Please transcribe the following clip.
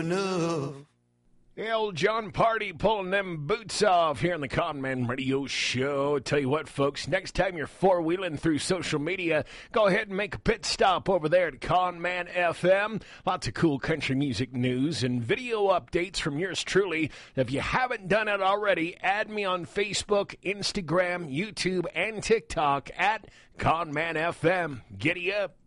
enough. The old John Party pulling them boots off here on the Conman Radio Show. Tell you what, folks, next time you're four-wheeling through social media, go ahead and make a pit stop over there at Conman FM. Lots of cool country music news and video updates from yours truly. If you haven't done it already, add me on Facebook, Instagram, YouTube, and TikTok at Conman FM. Giddy up.